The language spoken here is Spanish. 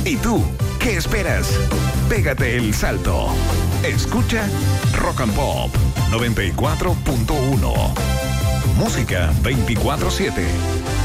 ¿Y tú qué esperas? Pégate el salto. Escucha Rock and Pop 94.1. Música 24/7.